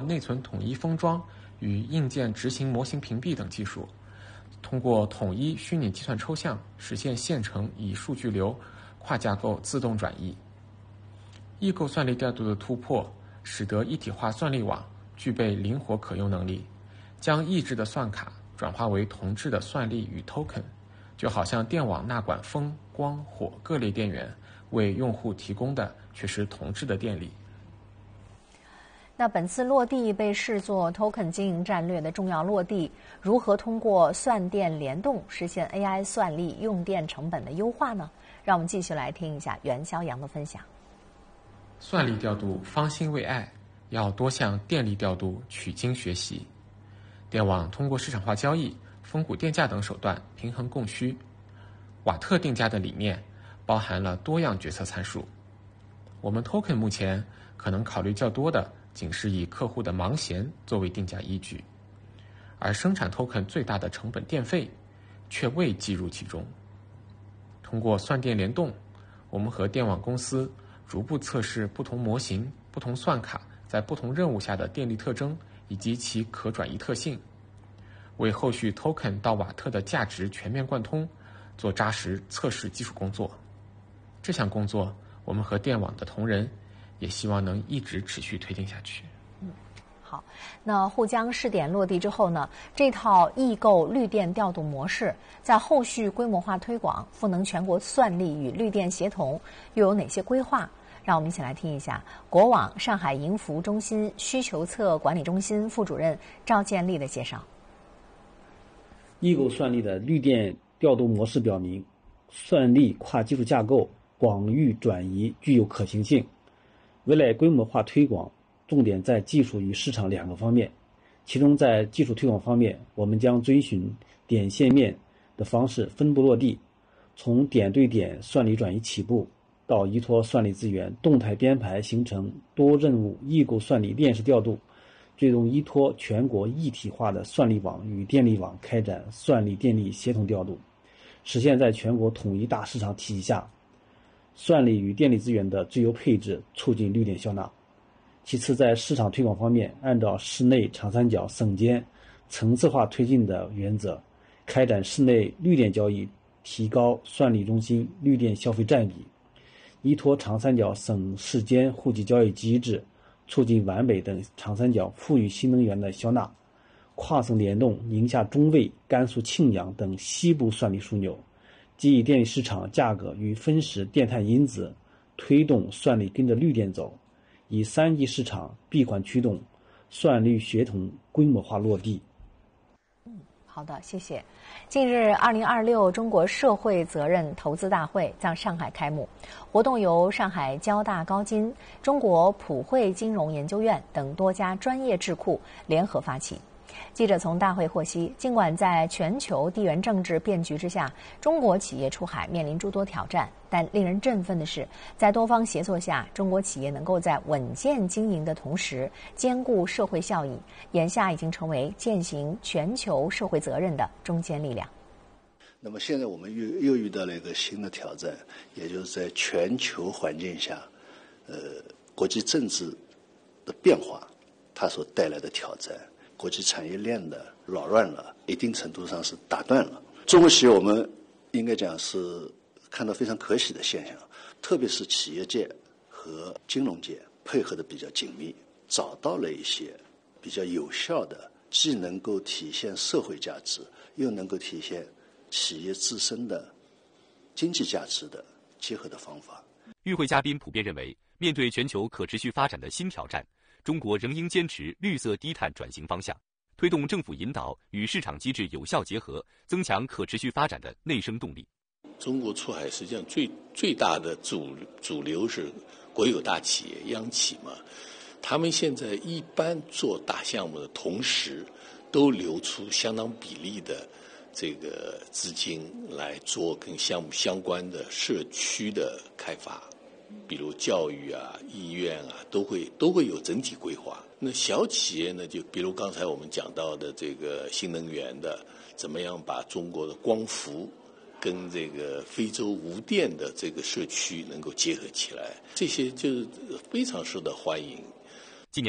内存统一封装与硬件执行模型屏蔽等技术，通过统一虚拟计算抽象，实现线程以数据流跨架构自动转移。异构算力调度的突破，使得一体化算力网具备灵活可用能力，将异质的算卡转化为同质的算力与 token， 就好像电网纳管风、光、火各类电源，为用户提供的却是同质的电力。 那本次落地被视作 token 经营战略的重要落地，如何通过算电联动实现 AI 算力用电成本的优化呢？让我们继续来听一下袁肖阳的分享。 算力调度方兴未艾，要多向电力调度取经学习。电网通过市场化交易、峰谷电价等手段平衡供需。瓦特定价的理念包含了多样决策参数。我们 token 目前可能考虑较多的仅是以客户的忙闲作为定价依据，而生产 token 最大的成本电费却未计入其中。通过算电联动，我们和电网公司逐步测试不同模型、不同算卡在不同任务下的电力特征以及其可转移特性，为后续 token 到瓦特的价值全面贯通做扎实测试基础工作。这项工作，我们和电网的同仁也希望能一直持续推进下去。 好，那沪江试点落地之后呢，这套异构绿电调度模式在后续规模化推广、赋能全国算力与绿电协同又有哪些规划？让我们一起来听一下国网上海银服中心需求侧管理中心副主任赵建立的介绍。 异构算力的绿电调度模式表明，算力跨技术架构广域转移具有可行性。未来规模化推广重点在技术与市场两个方面，其中在技术推广方面，我们将遵循点线面的方式分步落地，从点对点算力转移起步，到依托算力资源动态编排形成多任务异构算力链式调度，最终依托全国一体化的算力网与电力网开展算力电力协同调度，实现在全国统一大市场体系下算力与电力资源的最优配置，促进绿电消纳。其次，在市场推广方面，按照市内长三角省间层次化推进的原则，开展市内绿电交易，提高算力中心绿电消费占比，依托长三角省市间户籍交易机制，促进皖北等长三角富裕新能源的消纳，跨省联动宁夏中卫、甘肃庆阳等西部算力枢纽，基于电力市场价格与分时电碳因子，推动算力跟着绿电走，以三级市场闭环驱动算力协同规模化落地。 好的，谢谢。近日，2026中国社会责任投资大会在上海开幕，活动由上海交大高金、中国普惠金融研究院等多家专业智库联合发起。记者从大会获悉，尽管在全球地缘政治变局之下，中国企业出海面临诸多挑战，但令人振奋的是，在多方协作下，中国企业能够在稳健经营的同时，兼顾社会效益，眼下已经成为践行全球社会责任的中坚力量。 那么现在我们又遇到了一个新的挑战，也就是在全球环境下，国际政治的变化，它所带来的挑战。国际产业链的扰乱了，一定程度上是打断了。中国企业我们应该讲是看到非常可喜的现象，特别是企业界和金融界配合的比较紧密，找到了一些比较有效的，既能够体现社会价值，又能够体现企业自身的经济价值的结合的方法。 与会嘉宾普遍认为，面对全球可持续发展的新挑战，中国仍应坚持绿色低碳转型方向，推动政府引导与市场机制有效结合，增强可持续发展的内生动力。 中国出海实际上最大的主流是国有大企业、央企嘛，他们现在一般做大项目的同时，都留出相当比例的这个资金来做跟项目相关的社区的开发。比如教育啊、医院啊，都会有整体规划。那小企业呢，就比如刚才我们讲到的这个新能源的，怎么样把中国的光伏跟这个非洲无电的这个社区能够结合起来，这些就是非常受到欢迎。 近年来，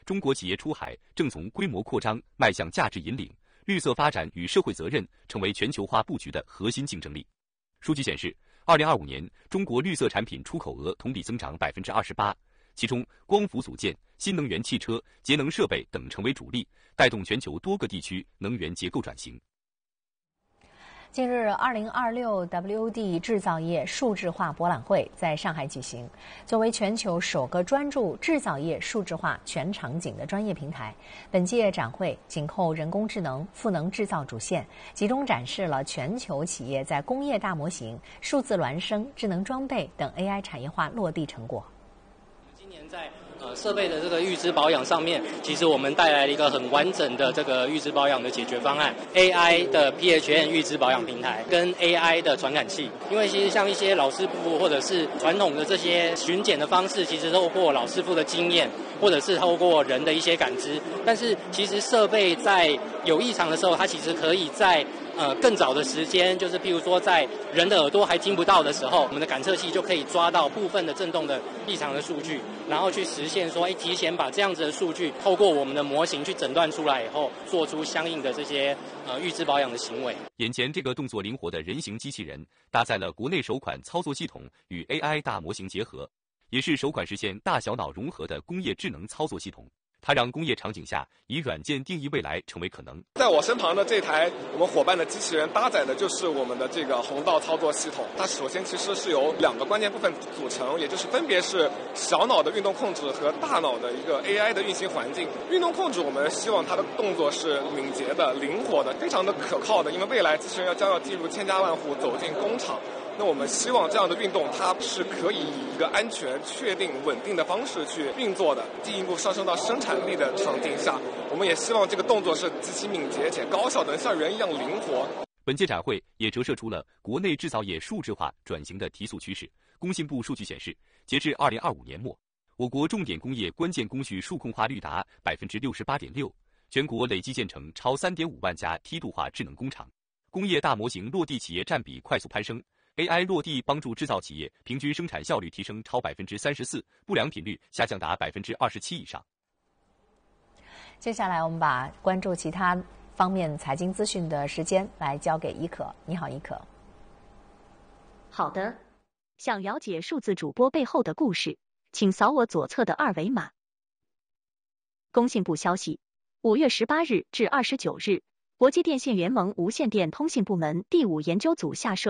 中国企业出海正从规模扩张迈向价值引领，绿色发展与社会责任成为全球化布局的核心竞争力。数据显示，2025年中国绿色产品出口额同比增长28%，其中光伏组件、新能源汽车、节能设备等成为主力，带动全球多个地区能源结构转型。 近日，2026 WOD 制造业数字化博览会在上海举行。作为全球首个专注制造业数字化全场景的专业平台，本届展会紧扣人工智能赋能制造主线，集中展示了全球企业在工业大模型、数字孪生、智能装备等 AI 产业化落地成果。 今年在设备的这个预知保养上面，其实我们带来了一个很完整的这个预知保养的解决方案 ，AI 的 PHN 预知保养平台跟 AI 的传感器。因为其实像一些老师傅或者是传统的这些巡检的方式，其实透过老师傅的经验，或者是透过人的一些感知，但是其实设备在有异常的时候，它其实可以在更早的时间，就是譬如说在人的耳朵还听不到的时候，我们的感测器就可以抓到部分的震动的异常的数据，然后去实现说，提前把这样子的数据透过我们的模型去诊断出来以后，做出相应的这些预知保养的行为。 眼前这个动作灵活的人形机器人，搭载了国内首款操作系统与 AI 大模型结合，也是首款实现大小脑融合的工业智能操作系统。它让工业场景下以软件定义未来成为可能。 在我身旁的这台我们伙伴的机器人搭载的就是我们的这个红道操作系统。它首先其实是由2个关键部分组成，也就是分别是小脑的运动控制和大脑的一个 AI 的运行环境。运动控制我们希望它的动作是敏捷的、灵活的、非常的可靠的，因为未来机器人将要进入千家万户，走进工厂。那我们希望这样的运动它是可以以一个安全、确定、稳定的方式去运作的，进一步上升到生产力的场景下，我们也希望这个动作是极其敏捷且高效的，像人一样灵活。 本届展会也折射出了国内制造业数字化转型的提速趋势。工信部数据显示，截至2025年末，我国重点工业关键工序数控化率达 68.6%， 全国累计建成超 3.5 万家梯度化智能工厂，工业大模型落地企业占比快速攀升。AI 落地帮助制造企业平均生产效率提升超 34%， 不良品率下降达 27% 以上。 接下来我们把关注其他方面财经资讯的时间来交给伊可。你好，伊可。 好的，想了解数字主播背后的故事，请扫我左侧的二维码。工信部消息，5月18日至29日，国际电信联盟无线电通信部门第5研究组下设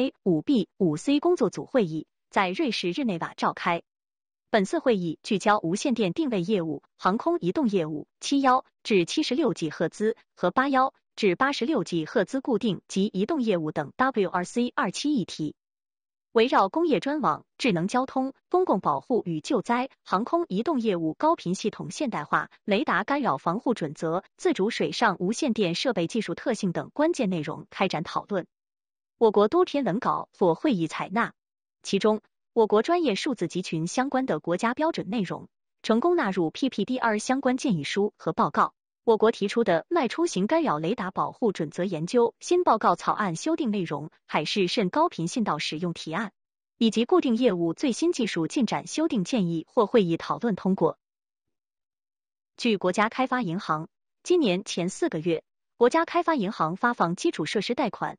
5A、5B、5C 工作组会议在瑞士日内瓦召开。本次会议聚焦无线电定位业务、航空移动业务、71至76 赫兹和81至86 赫兹固定及移动业务等 WRC27 议题。围绕工业专网、智能交通、公共保护与救灾、航空移动业务高频系统现代化、雷达干扰防护准则、自主水上无线电设备技术特性等关键内容开展讨论。我国多篇文稿获会议采纳，其中我国专业数字集群相关的国家标准内容成功纳入 PPDR 相关建议书和报告。我国提出的迈出型干扰雷达保护准则研究新报告草案修订内容、海事甚高频信道使用提案以及固定业务最新技术进展修订建议或会议讨论通过。据国家开发银行，今年前4个月，国家开发银行发放基础设施贷款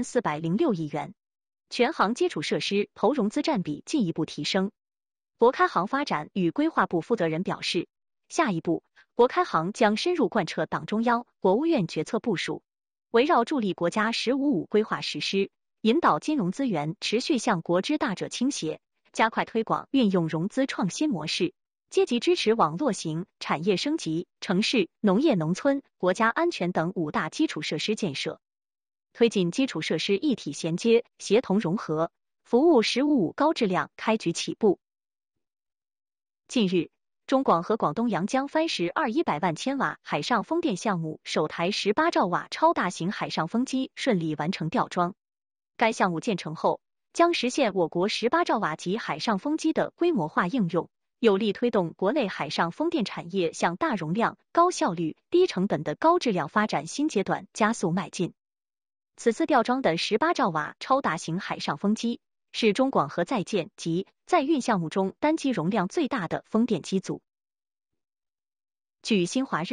4406亿元，全行基础设施投融资占比进一步提升。国开行发展与规划部负责人表示，下一步，国开行将深入贯彻党中央、国务院决策部署，围绕助力国家“十五五”规划实施，引导金融资源持续向国之大者倾斜，加快推广运用融资创新模式，积极支持网络型、产业升级、城市、农业农村、国家安全等5大基础设施建设，推进基础设施一体衔接、协同融合，服务“十五五”高质量开局起步。近日，中广和广东阳江番石100万千瓦海上风电项目首台18兆瓦超大型海上风机顺利完成吊装。该项目建成后，将实现我国18兆瓦级海上风机的规模化应用，有力推动国内海上风电产业向大容量、高效率、低成本的高质量发展新阶段加速迈进。此次吊装的18兆瓦超大型海上风机，是中广核在建及在运项目中单机容量最大的风电机组。 据新华日